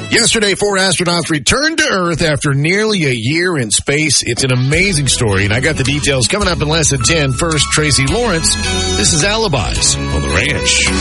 Yesterday, 4 astronauts returned to Earth after nearly a year in space. It's an amazing story, and I got the details coming up in less than 10. First, Tracy Lawrence. This is Alibis on the Ranch.